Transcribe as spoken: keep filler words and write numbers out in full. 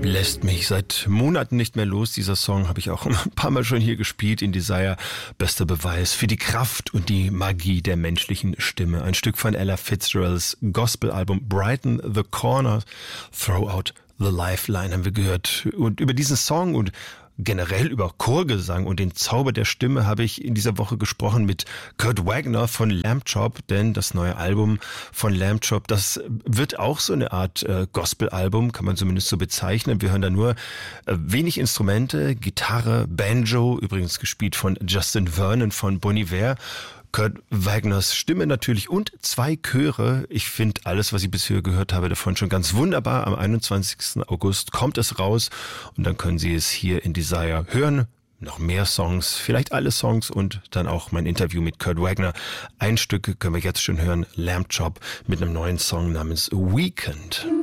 lässt mich seit Monaten nicht mehr los. Dieser Song habe ich auch ein paar Mal schon hier gespielt in Desire. Bester Beweis für die Kraft und die Magie der menschlichen Stimme. Ein Stück von Ella Fitzgeralds Gospel-Album Brighten the Corner, Throw Out the Lifeline haben wir gehört. Und über diesen Song und generell über Chorgesang und den Zauber der Stimme habe ich in dieser Woche gesprochen mit Kurt Wagner von Lamb Chop, denn das neue Album von Lamb Chop, das wird auch so eine Art äh, Gospel-Album, kann man zumindest so bezeichnen. Wir hören da nur äh, wenig Instrumente, Gitarre, Banjo, übrigens gespielt von Justin Vernon von Bon Iver. Kurt Wagners Stimme natürlich und zwei Chöre. Ich finde alles, was ich bisher gehört habe, davon schon ganz wunderbar. Am einundzwanzigsten August kommt es raus und dann können Sie es hier in Desire hören. Noch mehr Songs, vielleicht alle Songs und dann auch mein Interview mit Kurt Wagner. Ein Stück können wir jetzt schon hören, Lamb Chop mit einem neuen Song namens Weekend.